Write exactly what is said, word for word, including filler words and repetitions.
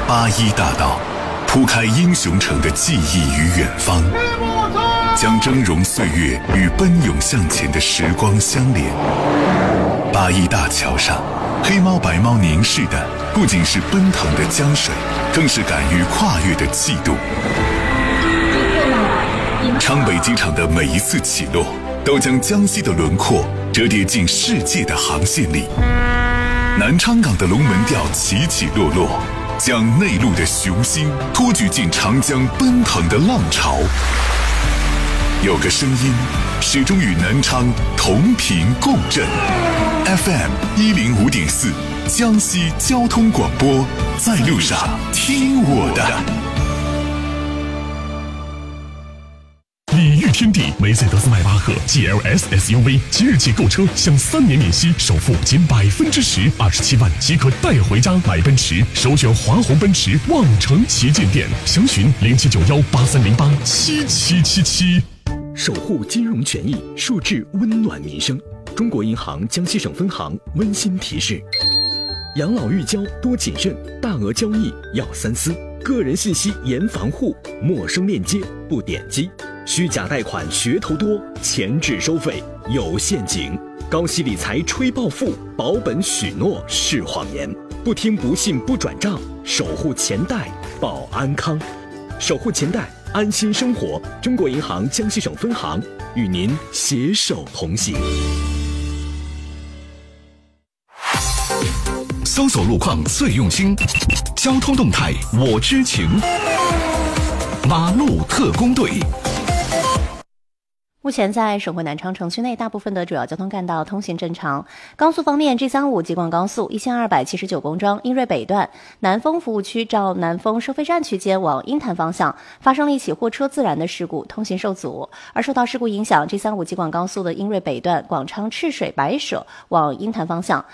八一大道，铺开英雄城的记忆与远方，将峥嵘岁月与奔涌向前的时光相连。八一大桥上，黑猫白猫凝视的不仅是奔腾的江水，更是敢于跨越的气度。昌北机场的每一次起落，都将江西的轮廓折叠进世界的航线里。南昌港的龙门吊起起落落，将内陆的雄心托举进长江奔腾的浪潮。有个声音始终与南昌同频共振 ，F M 一零五点四，江西交通广播，在路上听我的。 礼遇天地，梅赛德斯迈巴赫 G L S S U V 即日起购车享三年免息，首付减百分之十，二十七万即可带回家。买奔驰，首选华虹奔驰望城旗舰店，详询零七九幺八三零八七七七七。 守护金融权益，树质温暖民生。中国银行江西省分行温馨提示：养老育交多谨慎，大额交易要三思，个人信息严防护，陌生链接不点击，虚假贷款噱头多，前置收费有陷阱，高息理财吹暴富，保本许诺是谎言，不听不信不转账，守护钱袋保安康，守护钱袋安心生活。中国银行江西省分行与您携手同行。 搜索路况最用心，交通动态我知情。马路特工队。 目前在省会南昌城区内，大部分的主要交通干道通行正常。高速方面 ，G 三十五 吉广高速一千二百七十九公桩英瑞北段南丰服务区照南丰收费站区间往鹰潭方向发生了一起货车自燃的事故，通行受阻。而受到事故影响 ，G 三十五 吉广高速的英瑞北段广昌赤水白舍往鹰潭方向